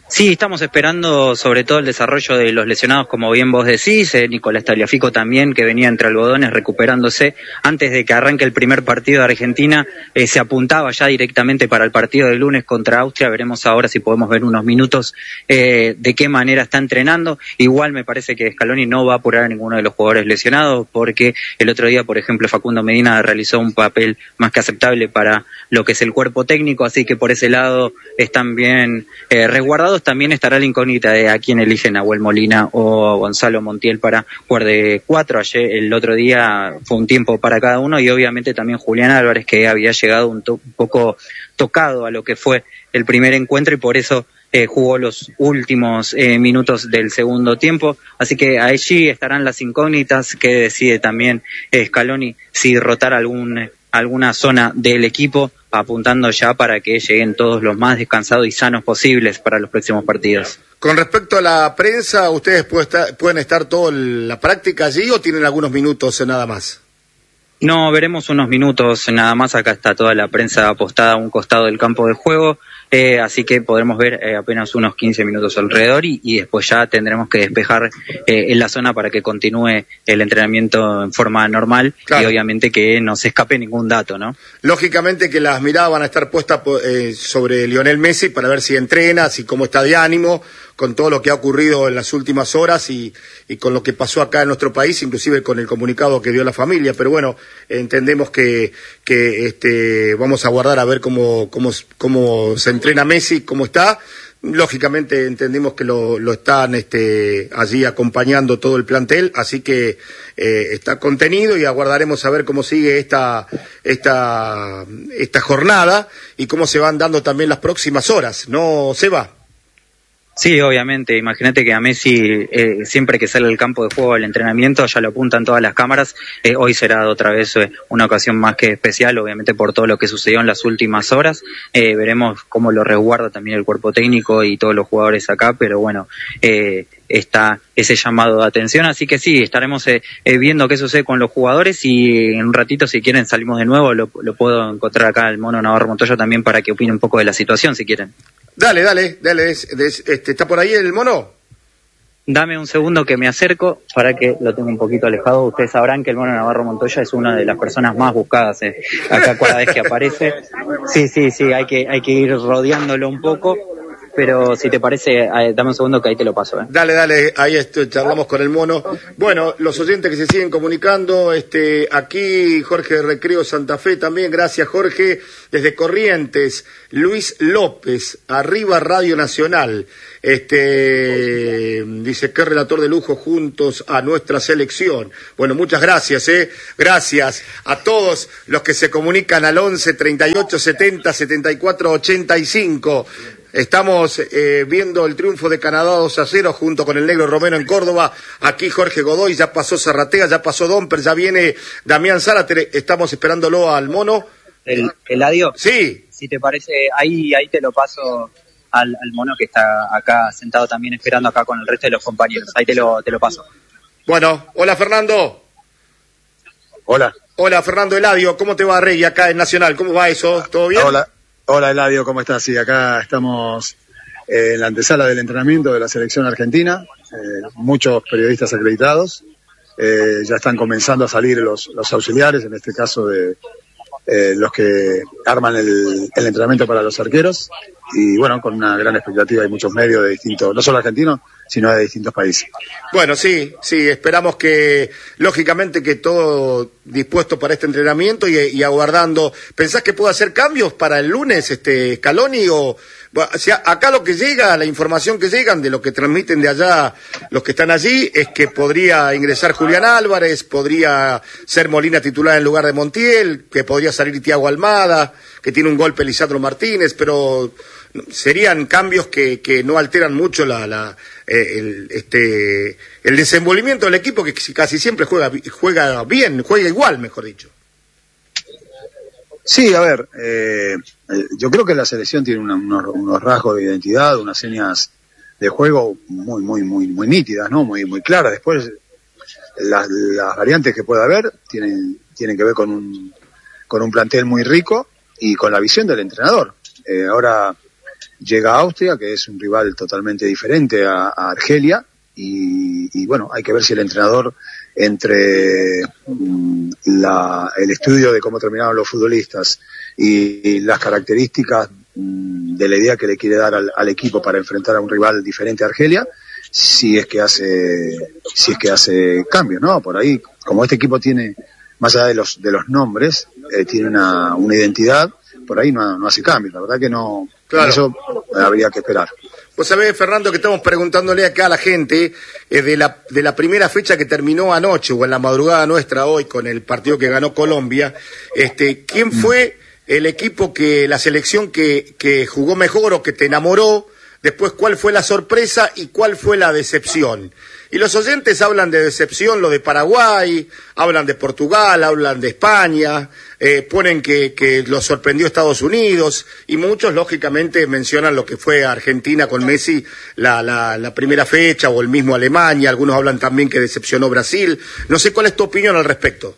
Sí, estamos esperando sobre todo el desarrollo de los lesionados, como bien vos decís, Nicolás Tagliafico también, que venía entre algodones recuperándose antes de que arranque el primer partido de Argentina, se apuntaba ya directamente para el partido de lunes contra Austria. Veremos ahora si podemos ver unos minutos de qué manera está entrenando. Igual me parece que Scaloni no va a apurar a ninguno de los jugadores lesionados, porque el otro día, por ejemplo, Facundo Medina realizó un papel más que aceptable para lo que es el cuerpo técnico, así que por ese lado están bien resguardados. También estará la incógnita de a quién eligen, Nahuel Molina o Gonzalo Montiel para jugar de 4. Ayer, el otro día, fue un tiempo para cada uno, y obviamente también Julián Álvarez, que había llegado un poco tocado a lo que fue el primer encuentro y por eso jugó los últimos minutos del segundo tiempo. Así que allí estarán las incógnitas que decide también Scaloni si rotar alguna zona del equipo, apuntando ya para que lleguen todos los más descansados y sanos posibles para los próximos partidos. Con respecto a la prensa, ¿ustedes pueden estar toda la práctica allí o tienen algunos minutos nada más? No, veremos unos minutos nada más. Acá está toda la prensa apostada a un costado del campo de juego, así que podremos ver apenas unos 15 minutos alrededor y después ya tendremos que despejar en la zona para que continúe el entrenamiento en forma normal. Claro. Y obviamente que no se escape ningún dato, ¿no? Lógicamente que las miradas van a estar puestas sobre Lionel Messi para ver si entrena, si cómo está de ánimo, con todo lo que ha ocurrido en las últimas horas y con lo que pasó acá en nuestro país, inclusive con el comunicado que dio la familia. Pero bueno, entendemos que vamos a aguardar a ver cómo se entrena Messi, cómo está. Lógicamente entendemos que lo están allí acompañando todo el plantel, así que está contenido y aguardaremos a ver cómo sigue esta jornada y cómo se van dando también las próximas horas, ¿no, Seba? Sí, obviamente. Imagínate que a Messi, siempre que sale al campo de juego, al entrenamiento, ya lo apuntan todas las cámaras. Hoy será otra vez una ocasión más que especial, obviamente por todo lo que sucedió en las últimas horas. Veremos cómo lo resguarda también el cuerpo técnico y todos los jugadores acá, pero bueno, está ese llamado de atención, así que sí, estaremos viendo qué sucede con los jugadores y en un ratito, si quieren, salimos de nuevo. Lo puedo encontrar acá el Mono Navarro Montoya también para que opine un poco de la situación, si quieren. Dale, ¿está por ahí el Mono? Dame un segundo que me acerco para que lo tenga un poquito alejado. Ustedes sabrán que el Mono Navarro Montoya es una de las personas más buscadas acá cada vez que aparece. Sí, hay que ir rodeándolo un poco. Pero si te parece, dame un segundo que ahí te lo paso. Dale, ahí charlamos con el Mono. Bueno, los oyentes que se siguen comunicando, aquí Jorge de Recreo Santa Fe también, gracias Jorge, desde Corrientes, Luis López, arriba Radio Nacional, dice, qué relator de lujo juntos a nuestra selección. Bueno, muchas gracias, gracias a todos los que se comunican al 11 38 70 74 85. Estamos viendo el triunfo de Canadá 2-0 junto con el Negro Romero en Córdoba. Aquí Jorge Godoy, ya pasó Zarratea, ya pasó Domper, ya viene Damián Zárate. Estamos esperándolo al Mono. ¿El Eladio? Sí. Si te parece, ahí te lo paso al Mono, que está acá sentado también esperando acá con el resto de los compañeros. Ahí te lo paso. Bueno, hola Fernando. Hola Fernando Eladio, ¿cómo te va, Rey, acá en Nacional? ¿Cómo va eso? ¿Todo bien? Hola Eladio, ¿cómo estás? Sí, acá estamos en la antesala del entrenamiento de la selección argentina, muchos periodistas acreditados, ya están comenzando a salir los auxiliares, en este caso de los que arman el entrenamiento para los arqueros, y bueno, con una gran expectativa, hay muchos medios de distintos, no solo argentinos, sino de distintos países. Bueno, sí, esperamos que, lógicamente, que todo dispuesto para este entrenamiento y aguardando. ¿Pensás que puede hacer cambios para el lunes, Scaloni? O sea, acá lo que llega, la información que llegan de lo que transmiten de allá los que están allí, es que podría ingresar Julián Álvarez, podría ser Molina titular en lugar de Montiel, que podría salir Thiago Almada, que tiene un golpe Lisandro Martínez, pero serían cambios que no alteran mucho el desenvolvimiento del equipo, que casi siempre juega bien, juega igual, mejor dicho. Sí, a ver, yo creo que la selección tiene unos rasgos de identidad, unas señas de juego muy nítidas, ¿no? Muy claras. Después, las variantes que pueda haber tienen que ver con un plantel muy rico y con la visión del entrenador. Ahora, llega a Austria, que es un rival totalmente diferente a Argelia, y bueno, hay que ver si el entrenador, entre el estudio de cómo terminaron los futbolistas y las características de la idea que le quiere dar al equipo para enfrentar a un rival diferente a Argelia, si es que hace cambios, ¿no? Por ahí, como este equipo tiene, más allá de los nombres, tiene una identidad, por ahí no hace cambios. La verdad que no, claro. Eso habría que esperar. Vos sabés, Fernando, que estamos preguntándole acá a la gente de la primera fecha que terminó anoche o en la madrugada nuestra hoy con el partido que ganó Colombia, ¿quién fue el equipo la selección que jugó mejor o que te enamoró? Después, ¿cuál fue la sorpresa y cuál fue la decepción? Y los oyentes hablan de decepción, lo de Paraguay, hablan de Portugal, hablan de España, ponen que los sorprendió Estados Unidos, y muchos, lógicamente, mencionan lo que fue Argentina con Messi la primera fecha, o el mismo Alemania. Algunos hablan también que decepcionó Brasil. No sé cuál es tu opinión al respecto.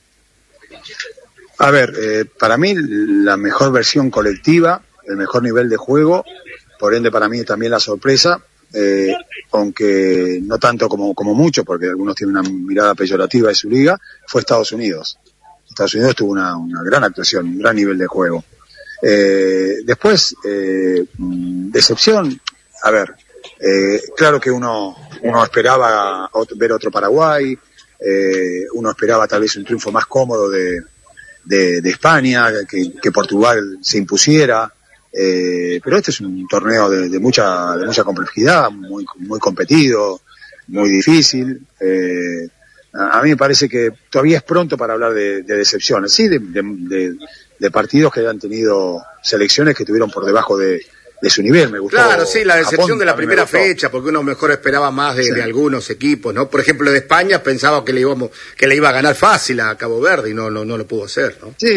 A ver, para mí la mejor versión colectiva, el mejor nivel de juego, por ende para mí también la sorpresa, aunque no tanto como mucho, porque algunos tienen una mirada peyorativa de su liga, fue Estados Unidos. Estados Unidos tuvo una gran actuación, un gran nivel de juego. Después, decepción, a ver, claro que uno esperaba ver otro Paraguay, uno esperaba tal vez un triunfo más cómodo de España, que Portugal se impusiera. Pero este es un torneo de mucha complejidad, muy competido, muy difícil. A mí me parece que todavía es pronto para hablar de decepciones, sí, de partidos que hayan tenido selecciones que estuvieron por debajo de su nivel. Me gustó. Claro, sí, la decepción Japón, de la primera fecha, porque uno mejor esperaba más de algunos equipos, ¿no? Por ejemplo, de España pensaba que le iba a ganar fácil a Cabo Verde y no lo pudo hacer, ¿no? Sí.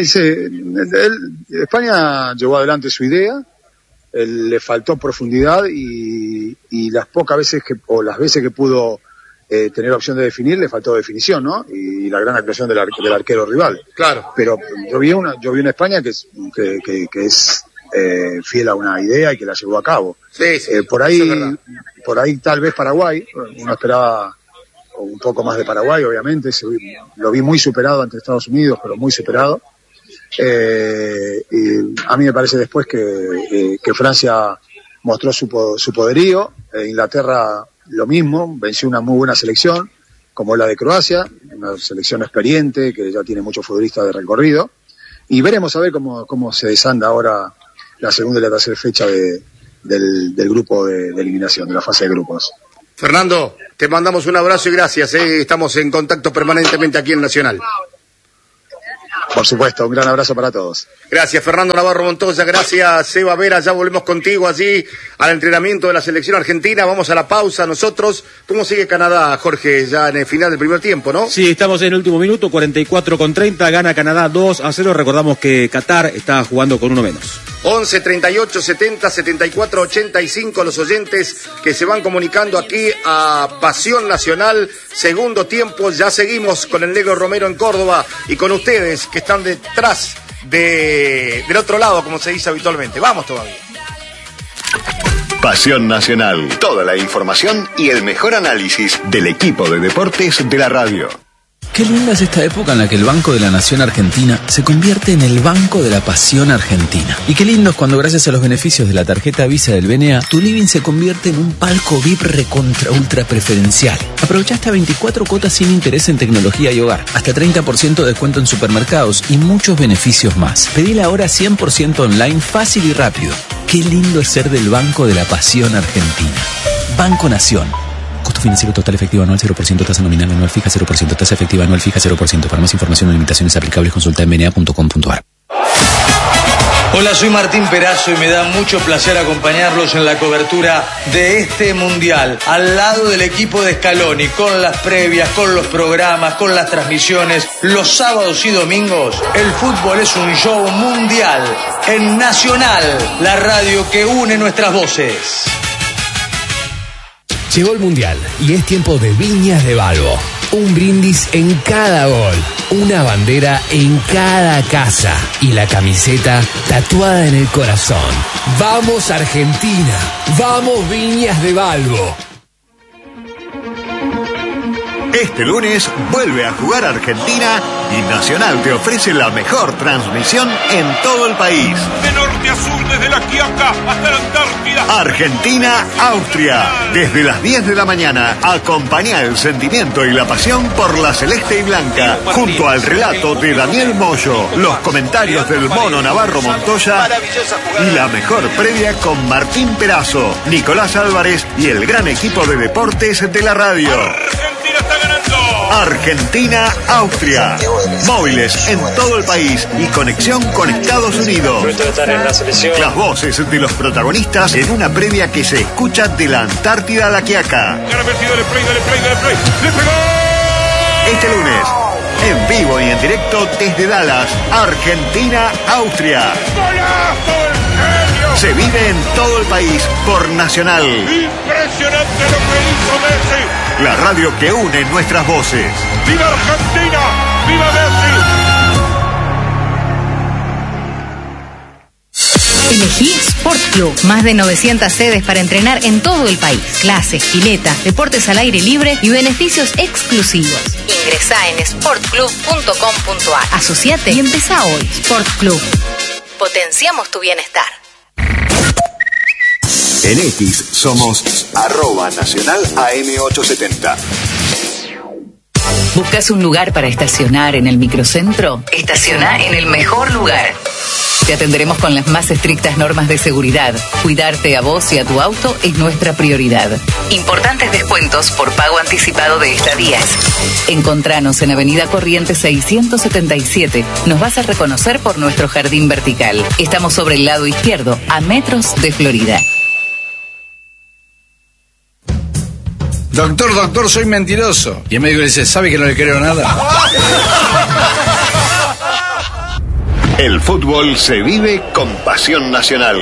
España llevó adelante su idea, le faltó profundidad y las pocas veces las veces que pudo tener opción de definir, le faltó definición, ¿no? Y la gran actuación del arquero rival. Claro. Pero yo vi una España que es fiel a una idea y que la llevó a cabo. Sí, por ahí tal vez Paraguay, uno esperaba un poco más de Paraguay, obviamente, lo vi muy superado ante Estados Unidos, pero muy superado. Y a mí me parece después que Francia mostró su poderío, Inglaterra lo mismo, venció una muy buena selección, como la de Croacia, una selección experiente que ya tiene muchos futbolistas de recorrido, y veremos a ver cómo se desanda ahora la segunda y la tercera fecha del grupo de eliminación, de la fase de grupos. Fernando, te mandamos un abrazo y gracias, estamos en contacto permanentemente aquí en Nacional. Por supuesto, un gran abrazo para todos. Gracias, Fernando Navarro Montoya, gracias, Seba Vera, ya volvemos contigo allí al entrenamiento de la selección argentina. Vamos a la pausa nosotros. ¿Cómo sigue Canadá, Jorge, ya en el final del primer tiempo, no? Sí, estamos en el último minuto, 44-30, gana Canadá 2-0, recordamos que Qatar está jugando con uno menos. 11 38 70 74 85, los oyentes que se van comunicando aquí a Pasión Nacional, segundo tiempo. Ya seguimos con el Negro Romero en Córdoba y con ustedes que están detrás del otro lado, como se dice habitualmente. Vamos todavía. Pasión Nacional, toda la información y el mejor análisis del equipo de deportes de la radio. Qué linda es esta época en la que el Banco de la Nación Argentina se convierte en el Banco de la Pasión Argentina. Y qué lindo es cuando, gracias a los beneficios de la tarjeta Visa del BNA, tu living se convierte en un palco VIP recontra ultra preferencial. Aprovecha hasta 24 cuotas sin interés en tecnología y hogar, hasta 30% de descuento en supermercados y muchos beneficios más. Pedila ahora 100% online, fácil y rápido. Qué lindo es ser del Banco de la Pasión Argentina. Banco Nación. Costo financiero total efectivo anual 0%, tasa nominal anual fija 0%, tasa efectiva anual fija 0%. Para más información o limitaciones aplicables, consulta en bna.com.ar. Hola, soy Martín Perazo y me da mucho placer acompañarlos en la cobertura de este Mundial, al lado del equipo de Scaloni, con las previas, con los programas, con las transmisiones. Los sábados y domingos, el fútbol es un show mundial en Nacional, la radio que une nuestras voces. Llegó el Mundial y es tiempo de Viñas de Balbo. Un brindis en cada gol, una bandera en cada casa y la camiseta tatuada en el corazón. ¡Vamos Argentina! ¡Vamos Viñas de Balbo! Este lunes vuelve a jugar Argentina y Nacional te ofrece la mejor transmisión en todo el país. De norte a sur, desde la Quiaca hasta la Antártida. Argentina-Austria. Desde las 10 de la mañana, acompañá el sentimiento y la pasión por la celeste y blanca. Junto al relato de Daniel Moyo, los comentarios del Mono Navarro Montoya y la mejor previa con Martín Perazo, Nicolás Álvarez y el gran equipo de deportes de la radio. Argentina está ganando. Argentina-Austria. Móviles en todo el país y conexión con Estados Unidos. Las voces de los protagonistas en una previa que se escucha de la Antártida a la Quiaca. Este lunes, en vivo y en directo desde Dallas, Argentina-Austria. Se vive en todo el país por Nacional. Impresionante lo que hizo Messi. La radio que une nuestras voces. ¡Viva Argentina! ¡Viva Messi! Elegí Sport Club. Más de 900 sedes para entrenar en todo el país. Clases, piletas, deportes al aire libre y beneficios exclusivos. Ingresá en sportclub.com.ar. Asociate y empezá hoy. Sport Club. Potenciamos tu bienestar. En X somos @Nacional AM870. ¿Buscas un lugar para estacionar en el microcentro? Estaciona en el mejor lugar. Te atenderemos con las más estrictas normas de seguridad. Cuidarte a vos y a tu auto es nuestra prioridad. Importantes descuentos por pago anticipado de estadías. Encontranos en Avenida Corrientes 677. Nos vas a reconocer por nuestro jardín vertical. Estamos sobre el lado izquierdo, a metros de Florida. Doctor, soy mentiroso. Y el médico le dice, ¿sabe que no le creo nada? El fútbol se vive con pasión nacional.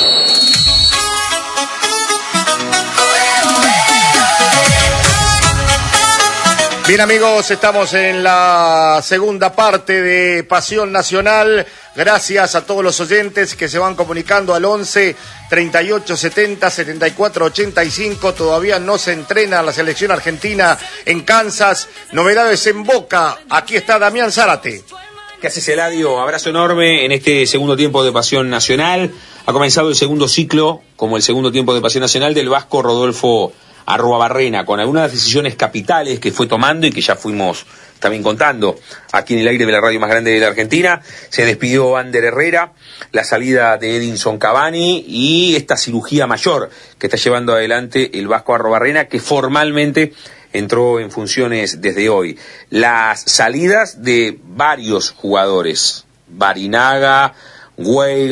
Bien amigos, estamos en la segunda parte de Pasión Nacional. Gracias a todos los oyentes que se van comunicando al 11 38 70 74 85. Todavía no se entrena la selección argentina en Kansas. Novedades en Boca. Aquí está Damián Zárate. ¿Qué haces, Eladio? Abrazo enorme en este segundo tiempo de Pasión Nacional. Ha comenzado el segundo ciclo, como el segundo tiempo de Pasión Nacional, del vasco Rodolfo Arruabarrena, con algunas decisiones capitales que fue tomando y que ya fuimos también contando aquí en el aire de la radio más grande de la Argentina. Se despidió Ander Herrera, la salida de Edinson Cavani y esta cirugía mayor que está llevando adelante el vasco Arruabarrena, que formalmente entró en funciones desde hoy. Las salidas de varios jugadores, Barinaga, Güey,